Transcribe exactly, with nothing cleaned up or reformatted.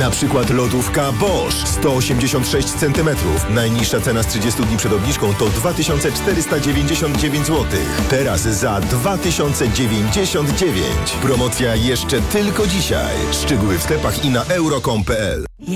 Na przykład lodówka Bosch sto osiemdziesiąt sześć centymetrów. Najniższa cena z trzydziestu dni przed obniżką to dwa tysiące czterysta dziewięćdziesiąt dziewięć złotych. Teraz za dwa tysiące dziewięćdziesiąt dziewięć. Promocja jeszcze tylko dzisiaj. Szczegóły w sklepach i na euro kropka com kropka p l.